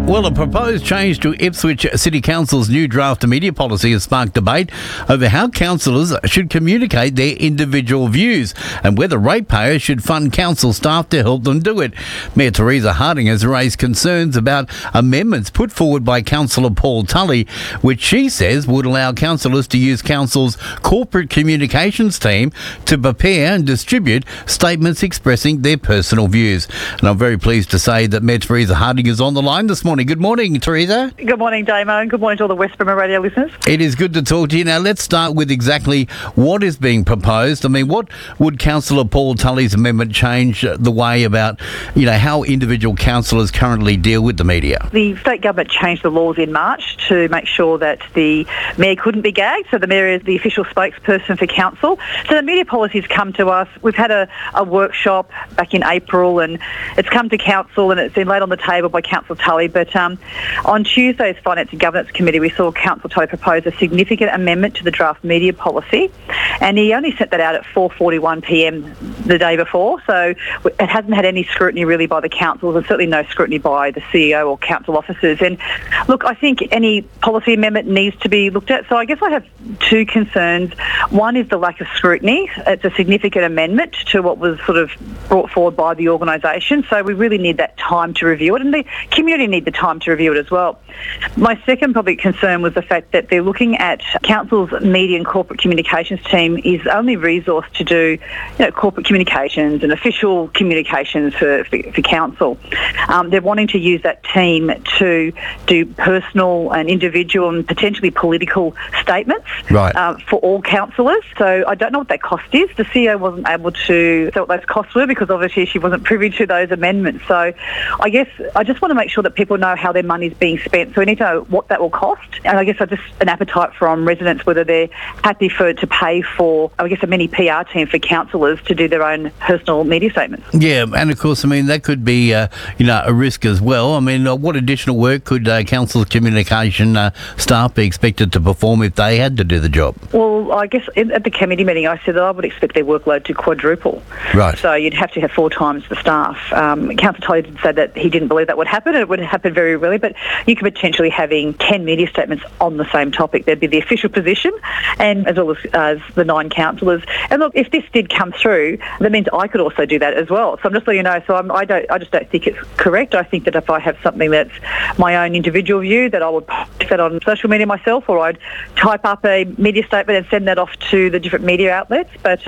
Well, a proposed change to Ipswich City Council's new draft media policy has sparked debate over how councillors should communicate their individual views and whether ratepayers should fund council staff to help them do it. Mayor Teresa Harding has raised concerns about amendments put forward by Councillor Paul Tully, which she says would allow councillors to use council's corporate communications team to prepare and distribute statements expressing their personal views. And I'm very pleased to say that Mayor Teresa Harding is on the line this morning. Good morning, Teresa. Good morning, Damo, and good morning to all the West Brimmer radio listeners. It is good to talk to you. Now, let's start with exactly what is being proposed. I mean, what would Councillor Paul Tully's amendment change the way about, how individual councillors currently deal with the media? The state government changed the laws in March to make sure that the mayor couldn't be gagged, so the mayor is the official spokesperson for council. So the media policies come to us. We've had a workshop back in April, and it's come to council, and it's been laid on the table by Councillor Tully. But on Tuesday's Finance and Governance Committee, we saw Councillor Tully propose a significant amendment to the draft media policy, and he only sent that out at 4:41pm the day before, so it hasn't had any scrutiny really by the councils, and certainly no scrutiny by the CEO or council officers. And look, I think any policy amendment needs to be looked at. So I guess I have two concerns. One is the lack of scrutiny. It's a significant amendment to what was sort of brought forward by the organisation, so we really need that time to review it, and the community need the time to review it as well. My second probably concern was the fact that they're looking at council's media and corporate communications team is only resourced to do corporate communications and official communications for council. They're wanting to use that team to do personal and individual and potentially political statements for all councillors. So I don't know what that cost is. The CEO wasn't able to say what those costs were because obviously she wasn't privy to those amendments. So I guess I just want to make sure that people know how their money is being spent. So we need to know what that will cost. And I guess just an appetite from residents whether they're happy to pay for, I guess, a mini PR team for councillors to do their own personal media statements. Yeah, and of course, I mean, that could be, a risk as well. I mean, what additional work could council's communication staff be expected to perform if they had to do the job? Well, I guess at the committee meeting I said that I would expect their workload to quadruple. Right. So you'd have to have 4 times the staff. Councillor Tully did say that he didn't believe that would happen, and it would happen very rarely, but you could potentially having 10 media statements on the same topic. There'd be the official position and as well as the 9 councillors. And look, if this did come through, that means I could also do that as well. So I'm just letting you know, so I just don't think it's correct. I think that if I have something that's my own individual view, that I would post that on social media myself, or I'd type up a media statement and send that off to the different media outlets. But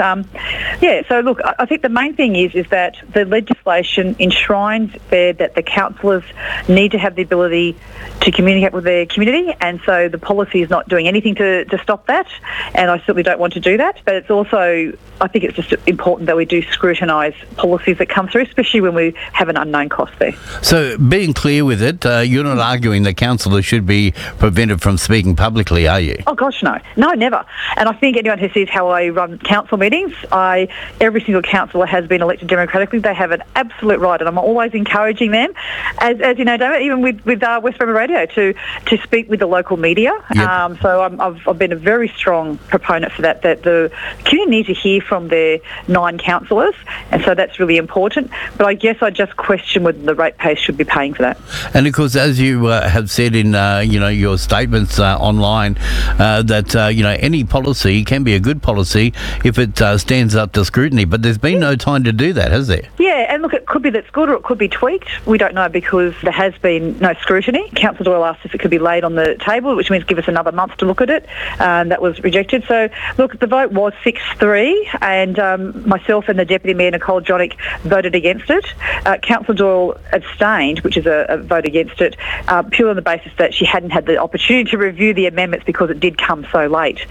so look, I think the main thing is that the legislation enshrines there that the councillors need to have the ability to communicate with their community, and so the policy is not doing anything to stop that, and I certainly don't want to do that. But it's also, I think it's just important that we do scrutinise policies that come through, especially when we have an unknown cost there. So being clear with it, you're not arguing that councillors should be prevented from speaking publicly, are you? Oh gosh, no. No, never. And I think anyone who sees how I run council meetings, every single councillor has been elected democratically. They have an absolute right, and I'm always encouraging them, as you know, David, even with West Brimmer Radio, to speak with the local media. Yep. So I've been a very strong proponent for that the community need to hear from their 9 councillors, and so that's really important. But I guess I just question whether the ratepayers should be paying for that. And of course, as you have said in your statements online, that any policy can be a good policy if it stands up to scrutiny. But there's been no time to do that, has there? Yeah, and look, it could be that's good or it could be tweaked. We don't know because there has been no scrutiny. Councillor Doyle asked if it could be laid on the table, which means give us another month to look at it. That was rejected. So look, the vote was 6-3, and myself and the Deputy Mayor Nicole Jonick voted against it. Councillor Doyle abstained, which is a vote against it, purely on the basis that she hadn't had the opportunity to review the amendments because it did come so late.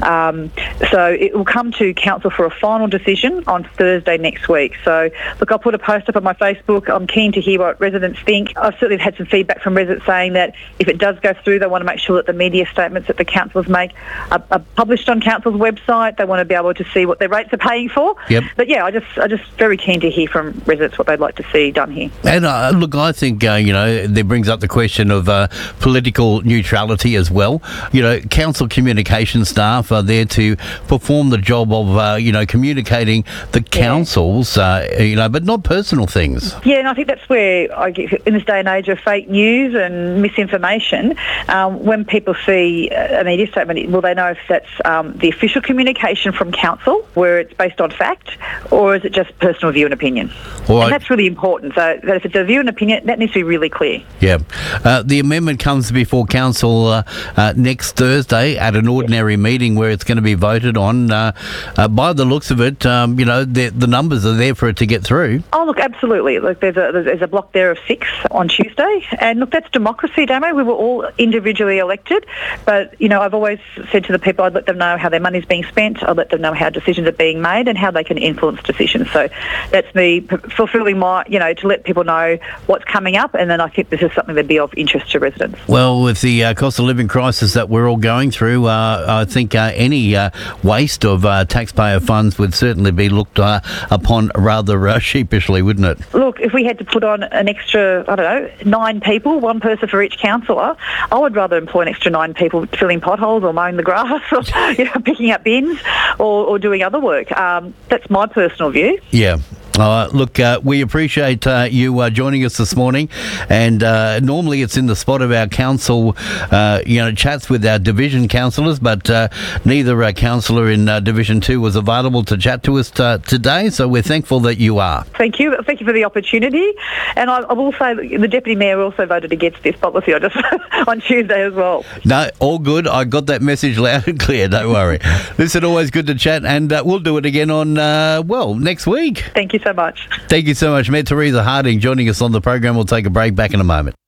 So it will come to council for a final decision on Thursday next week. So look, I'll put a post up on my Facebook. I'm keen to hear what residents think. I've certainly had some feedback from residents saying that if it does go through, they want to make sure that the media statements that the councillors make are published on council's website. They want to be able to see what their rates are paying for. Yep. But yeah, I just very keen to hear from residents what they'd like to see done here. And look, I think there brings up the question of political neutrality as well. You know, council communication staff are there to perform the job of, communicating the councils, but not personal things. Yeah, and I think that's where I get, in this day and age of fake news and misinformation, when people see a media statement, will they know if that's the official communication from council, where it's based on fact, or is it just personal view and opinion? And that's really important. So that if it's a view and opinion, that needs to be really clear. Yeah. The amendment comes before council next Thursday at an ordinary meeting where it's going to be voted on. By the looks of it, the numbers are there for it to get through. Oh, look, absolutely. Look, there's a block there of 6 on Tuesday. And look, that's democracy, Damo. We were all individually elected. But, I've always said to the people, I'd let them know how their money's being spent. I'd let them know how decisions are being made and how they can influence decisions. So that's me fulfilling my, to let people know what's coming up. And then I think this is something that'd be of interest to residents. Well, with the cost of living crisis that we're all going through, I think any waste of taxpayer funds would certainly be looked upon rather sheepishly, wouldn't it? Look, if we had to put on an extra, 9 people, one person for each councillor, I would rather employ an extra 9 people filling potholes or mowing the grass or picking up bins or doing other work. That's my personal view. Yeah. Look, we appreciate you joining us this morning, and normally it's in the spot of our council, chats with our division councillors, but neither councillor in Division 2 was available to chat to us today, so we're thankful that you are. Thank you. Thank you for the opportunity. And I will say the Deputy Mayor also voted against this policy on Tuesday as well. No, all good. I got that message loud and clear, don't worry. Listen, always good to chat, and we'll do it again on, next week. Thank you so much. Thank you so much, Mayor Teresa Harding, joining us on the program. We'll take a break, back in a moment.